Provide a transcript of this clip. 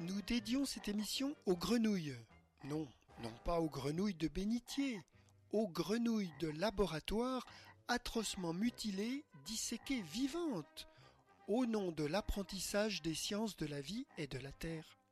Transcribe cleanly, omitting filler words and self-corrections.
Nous dédions cette émission aux grenouilles. Non, non pas aux grenouilles de bénitier, aux grenouilles de laboratoire atrocement mutilées, disséquées vivantes, au nom de l'apprentissage des sciences de la vie et de la terre.